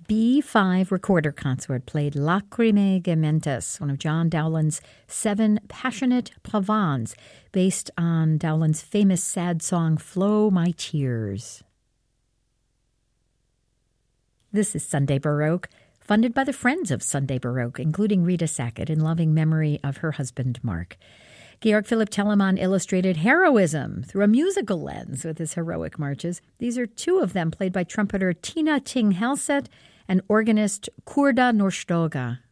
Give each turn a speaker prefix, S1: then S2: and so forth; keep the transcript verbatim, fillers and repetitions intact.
S1: B five Recorder Consort played Lacrimae Gementes, one of John Dowland's seven passionate pavans, based on Dowland's famous sad song, Flow My Tears. This is Sunday Baroque, funded by the Friends of Sunday Baroque, including Rita Sackett, in loving memory of her husband, Mark. Georg Philipp Telemann illustrated heroism through a musical lens with his heroic marches. These are two of them played by trumpeter Tina Ting-Helset and organist Kurda Norstoga.